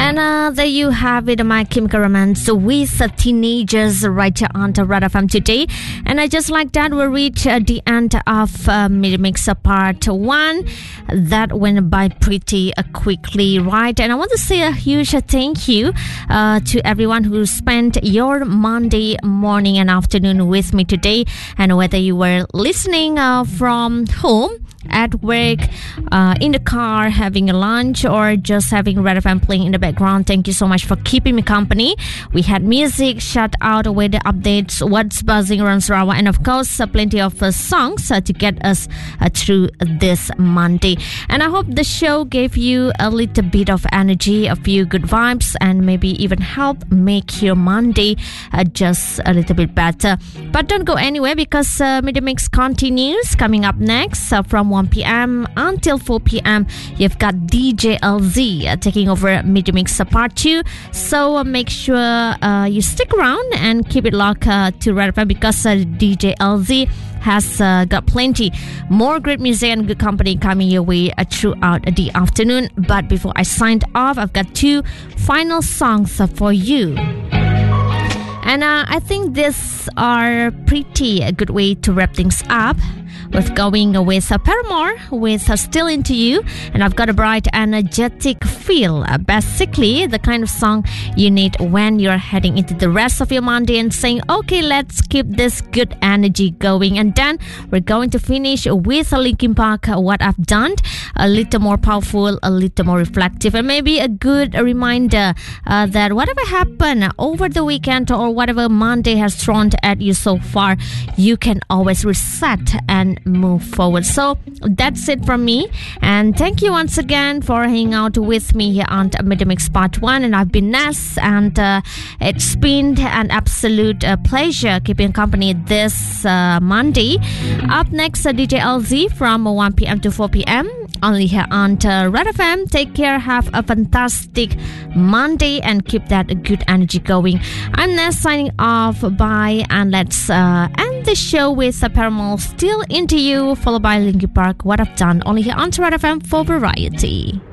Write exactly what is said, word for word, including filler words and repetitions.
And uh, there you have it, My Chemical Romance with uh, Teenagers right here on the Red F M today. And I just like that we reach uh, the end of uh, Midi Mix Part one. That went by pretty uh, quickly, right? And I want to say a huge uh, thank you uh, to everyone who spent your Monday morning and afternoon with me today. And whether you were listening uh, from home, at work, uh, in the car, having a lunch, or just having Red F M playing in the background, thank you so much for keeping me company. We had music, shout out, weather updates, what's buzzing around Sarawak, and of course, uh, plenty of uh, songs uh, to get us uh, through this Monday. And I hope the show gave you a little bit of energy, a few good vibes, and maybe even help make your Monday uh, just a little bit better. But don't go anywhere, because uh, Midi Mix continues. Coming up next uh, from one p.m. until four p.m. you've got D J L Z uh, taking over Midi Mix Part two. So uh, make sure uh, you stick around and keep it locked uh, to Red F M, because uh, D J L Z has uh, got plenty more great music and good company coming your way uh, throughout the afternoon. But before I signed off, I've got two final songs uh, for you. And uh, I think these are pretty a good way to wrap things up, with going with uh, Paramore with uh, Still Into You. And I've got a bright, energetic feel. Uh, basically, the kind of song you need when you're heading into the rest of your Monday and saying, okay, let's keep this good energy going. And then we're going to finish with uh, Linkin Park, uh, What I've Done. A little more powerful, a little more reflective, and maybe a good reminder uh, that whatever happened over the weekend or whatever Monday has thrown at you so far, you can always reset and move forward. So that's it from me, and thank you once again for hanging out with me here on Midi Mix Part one. And I've been Ness, and uh, it's been an absolute uh, pleasure keeping company this uh, Monday. Up next, uh, D J L Z from one p.m. to four p.m. only here on uh, Red F M. Take care, have a fantastic Monday, and keep that good energy going. I'm Ness signing off. Bye, and let's uh, end the show with uh, Paramore, Still Into You, followed by Linkin Park, What I've Done, only here on Red F M for variety.